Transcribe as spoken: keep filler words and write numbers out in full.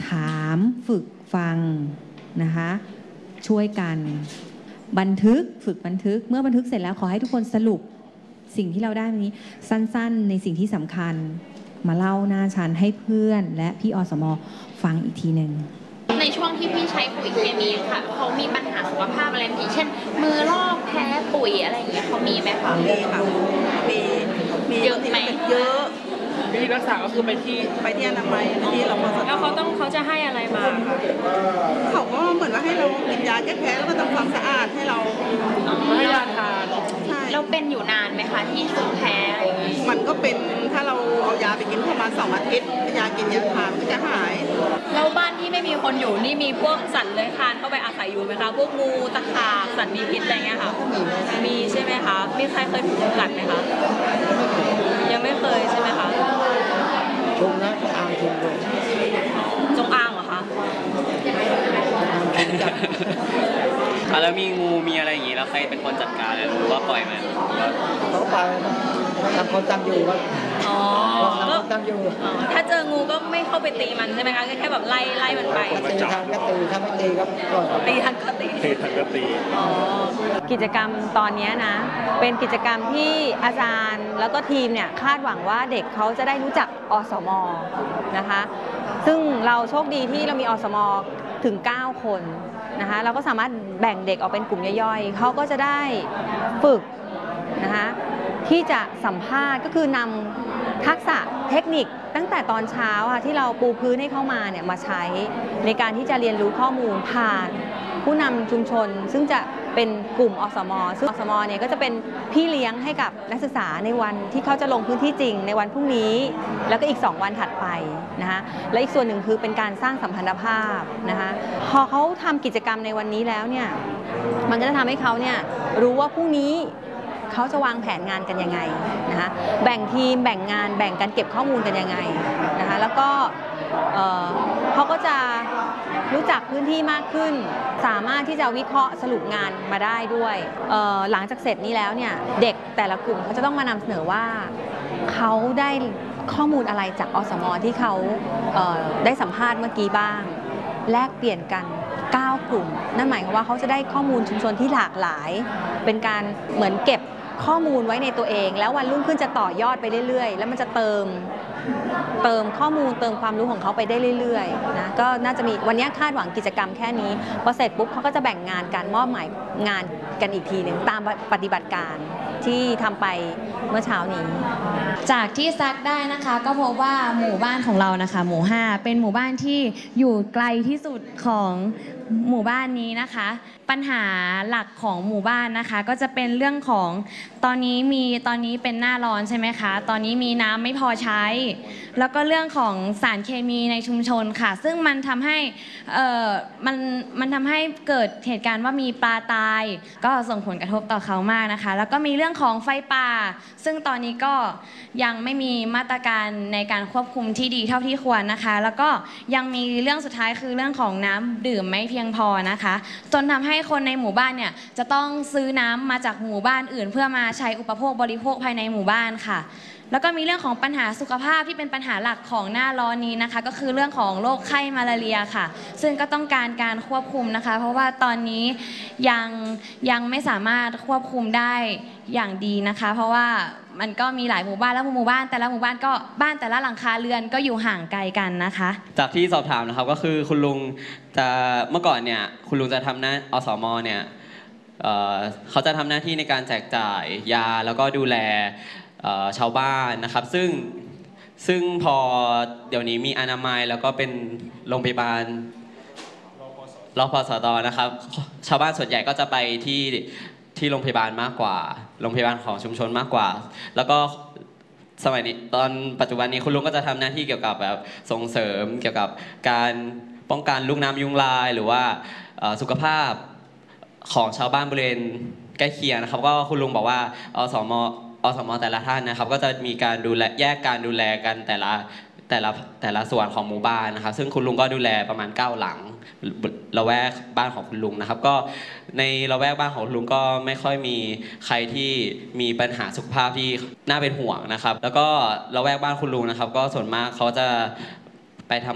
ถามฝึกฟังนะคะช่วยกันบันทึกฝึกบันทึกเมื่อบันทึกเสร็จแล้วขอให้ทุกคนสรุปสิ่งที่เราได้วันนี้สั้นๆในสิ่งที่สำคัญมาเล่าหน้าชั้นให้เพื่อนและพี่อสม.ฟังอีกทีหนึ่งในช่วงที่พี่ใช้ปุ๋ยเคมีค่ะเขามีปัญหาสุขภาพอะไรอย่างเช่นมือลอกแพ้ปุ๋ยอะไรอย่างเงี้ยเขามีไหมคะมีค่ะมีมีเยอะไหมเยอะวิธีรักษาก็คือไปที่ไปที่อนามัยที่เราพอแล้วเขาต้องเขาจะให้อะไรมาคะเขาก็เหมือนว่าให้เรากินยาแก้แพ้แล้วก็ทำความสะอาดให้เราให้ยาทานใช่เราเป็นอยู่นานไหมคะที่สูแพ้อะไรอย่างเงี้ยมันก็เป็นถ้าเราเอายาไปกินประมาณสองอาทิตย์ยากินยาทานก็จะหายแล้วบ้านที่ไม่มีคนอยู่นี่มีพวกสัตว์เลื้อยคลานเข้าไปอาศัยอยู่ไหมคะพวกงูตะขาบสัตว์มีพิษอะไรเงี้ยค่ะมีใช่ไหมคะมีใครเคยถูกกัดไหมคะยังไม่เคยใช่ไหมคะชงนะอ่างชงเลยจงอางเหรอคะแล้วมีงูมีอะไรอย่างงี้แล้วใครเป็นคนจัดการหรือว่าปล่อยมันเขาไปทำคนจำอยู่ครับอ๋อก็จำอยู่ถ้าเจองูก็ไม่เข้าไปตีมันใช่ไหมคะแค่แบบไล่ไล่มันไปตีทันก็ตีถ้าไม่ตีก็ตีทันก็ตีตีทันก็ตีกิจกรรมตอนนี้นะเป็นกิจกรรมที่อาจารย์แล้วก็ทีมเนี่ยคาดหวังว่าเด็กเขาจะได้รู้จักอสม.นะคะซึ่งเราโชคดีที่เรามีอสม.ถึงเก้าคนนะคะเราก็สามารถแบ่งเด็กออกเป็นกลุ่มย่อยๆเขาก็จะได้ฝึกนะคะที่จะสัมภาษณ์ก็คือนำทักษะเทคนิคตั้งแต่ตอนเช้าค่ะที่เราปูพื้นให้เข้ามาเนี่ยมาใช้ในการที่จะเรียนรู้ข้อมูลผ่านผู้นำชุมชนซึ่งจะเป็นกลุ่มอสม.ซึ่งอสม.เนี่ยก็จะเป็นพี่เลี้ยงให้กับนักศึกษาในวันที่เขาจะลงพื้นที่จริงในวันพรุ่งนี้แล้วก็อีกสองวันถัดไปนะคะและอีกส่วนหนึ่งคือเป็นการสร้างสัมพันธภาพนะคะพอเขาทำกิจกรรมในวันนี้แล้วเนี่ยมันก็จะทำให้เขาเนี่ยรู้ว่าพรุ่งนี้เขาจะวางแผนงานกันยังไงนะคะแบ่งทีมแบ่งงานแบ่งกันเก็บข้อมูลกันยังไงนะคะแล้วก็เขาก็จะรู้จักพื้นที่มากขึ้นสามารถที่จะวิเคราะห์สรุปงานมาได้ด้วยหลังจากเสร็จนี้แล้วเนี่ยเด็กแต่ละกลุ่มเขาจะต้องมานำเสนอว่าเขาได้ข้อมูลอะไรจากอสม.ที่เขาได้สัมภาษณ์เมื่อกี้บ้างแลกเปลี่ยนกันเก้ากลุ่มนั่นหมายความว่าเขาจะได้ข้อมูลชุมชนที่หลากหลายเป็นการเหมือนเก็บข้อมูลไว้ในตัวเองแล้ววันรุ่งขึ้นจะต่อยอดไปเรื่อยๆแล้วมันจะเติมเติมข้อมูลเติมความรู้ของเขาไปได้เรื่อยๆนะก็น่าจะมีวันนี้คาดหวังกิจกรรมแค่นี้พอเสร็จปุ๊บเขาก็จะแบ่งงานการมอบหมายงานกันอีกทีหนึ่งตามปฏิบัติการที่ทำไปเมื่อเช้านี้จากที่ซักได้นะคะก็พบว่าหมู่บ้านของเรานะคะหมู่ห้าเป็นหมู่บ้านที่อยู่ไกลที่สุดของหมู่บ้านนี้นะคะปัญหาหลักของหมู่บ้านนะคะก็จะเป็นเรื่องของตอนนี้มีตอนนี้เป็นหน้าร้อนใช่ไหมคะตอนนี้มีน้ำไม่พอใช้แล้วก็เรื่องของสารเคมีในชุมชนค่ะซึ่งมันทำให้เอ่อมันมันทำให้เกิดเหตุการณ์ว่ามีปลาตายก็ส่งผลกระทบต่อเขามากนะคะแล้วก็มีเรื่องของไฟป่าซึ่งตอนนี้ก็ยังไม่มีมาตรการในการควบคุมที่ดีเท่าที่ควรนะคะแล้วก็ยังมีเรื่องสุดท้ายคือเรื่องของน้ำดื่มไม่เพียงพอนะคะจนทำให้คนในหมู่บ้านเนี่ยจะต้องซื้อน้ำมาจากหมู่บ้านอื่นเพื่อมาใช้อุปโภคบริโภคภายในหมู่บ้านค่ะแล้วก็มีเรื่องของปัญหาสุขภาพที่เป็นปัญหาหลักของหน้าร้อนนี้นะคะก็คือเรื่องของโรคไข้มาลาเรียค่ะซึ่งก็ต้องการการควบคุมนะคะเพราะว่าตอนนี้ยังยังไม่สามารถควบคุมได้อย่างดีนะคะเพราะว่ามันก็มีหลายหมู่บ้านแล้วหมู่บ้านแต่ละหมู่บ้านก็บ้านแต่ละหลังคาเรือนก็อยู่ห่างไกลกันนะคะจากที่สอบถามนะครับก็คือคุณลุงจะเมื่อก่อนเนี่ยคุณลุงจะทำหน้าอสม.เนี่ย เ, เขาจะทำหน้าที่ในการแจกจ่ายยาแล้วก็ดูแลชาวบ้านนะครับซึ่งซึ่งพอเดี๋ยวนี้มีอนามัยแล้วก็เป็นโรงพยาบาลรพสตนะครับชาวบ้านส่วนใหญ่ก็จะไปที่ที่โรงพยาบาลมากกว่าโรงพยาบาลของชุมชนมากกว่าแล้วก็สมัยนี้ตอนปัจจุบันนี้คุณลุงก็จะทำหน้าที่เกี่ยวกับแบบส่งเสริมเกี่ยวกับการป้องกันลูกน้ำยุงลายหรือว่าสุขภาพของชาวบ้านบริเวณใกล้เคียงนะครับก็คุณลุงบอกว่าอสม.อสม.แต่ละท่านนะครับก็จะมีการดูแลแยกการดูแลกันแต่ละแต่ละแต่ละส่วนของหมู่บ้านนะครับซึ่งคุณลุงก็ดูแลประมาณเก้าหลังละแวกบ้านของคุณลุงนะครับก็ในละแวกบ้านของคุณลุงก็ไม่ค่อยมีใครที่มีปัญหาสุขภาพที่น่าเป็นห่วงนะครับแล้วก็ละแวกบ้านคุณลุงนะครับก็ส่วนมากเขาจะไปทำ